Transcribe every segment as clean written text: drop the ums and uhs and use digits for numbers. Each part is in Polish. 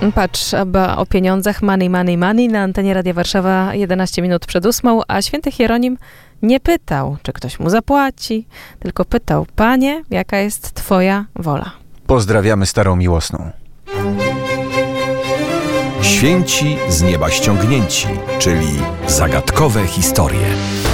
Patrz, o pieniądzach, money, money, money na antenie Radia Warszawa 11 minut przed 8, a święty Hieronim nie pytał, czy ktoś mu zapłaci, tylko pytał: Panie, jaka jest Twoja wola? Pozdrawiamy Starą Miłosną. Święci z nieba ściągnięci, czyli zagadkowe historie.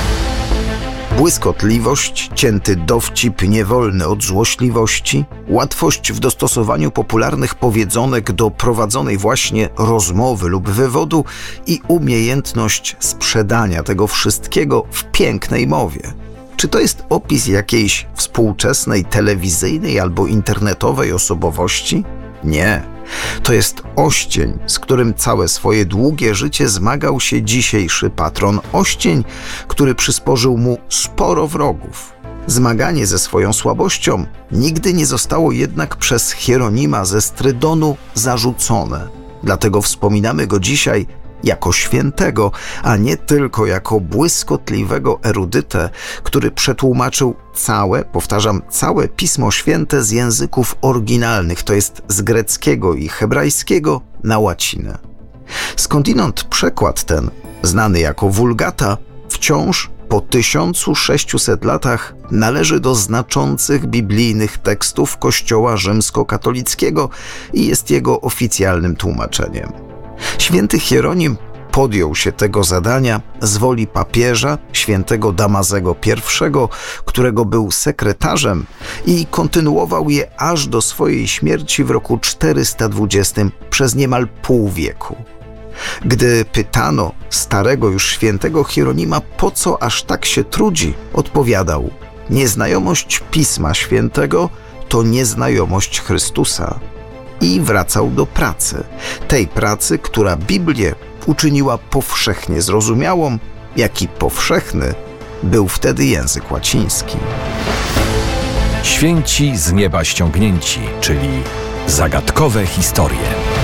Błyskotliwość, cięty dowcip niewolny od złośliwości, łatwość w dostosowaniu popularnych powiedzonek do prowadzonej właśnie rozmowy lub wywodu i umiejętność sprzedania tego wszystkiego w pięknej mowie. Czy to jest opis jakiejś współczesnej telewizyjnej albo internetowej osobowości? Nie. To jest oścień, z którym całe swoje długie życie zmagał się dzisiejszy patron. Oścień, który przysporzył mu sporo wrogów. Zmaganie ze swoją słabością nigdy nie zostało jednak przez Hieronima ze Strydonu zarzucone. Dlatego wspominamy go dzisiaj jako świętego, a nie tylko jako błyskotliwego erudytę, który przetłumaczył całe Pismo Święte z języków oryginalnych, to jest z greckiego i hebrajskiego na łacinę. Skądinąd przekład ten, znany jako Vulgata, wciąż po 1600 latach należy do znaczących biblijnych tekstów Kościoła rzymskokatolickiego i jest jego oficjalnym tłumaczeniem. Święty Hieronim podjął się tego zadania z woli papieża, świętego Damazego I, którego był sekretarzem, i kontynuował je aż do swojej śmierci w roku 420 przez niemal pół wieku. Gdy pytano starego już świętego Hieronima, po co aż tak się trudzi, odpowiadał: nieznajomość Pisma Świętego to nieznajomość Chrystusa. I wracał do pracy, tej pracy, która Biblię uczyniła powszechnie zrozumiałą, jaki powszechny był wtedy język łaciński. Święci z nieba ściągnięci, czyli zagadkowe historie.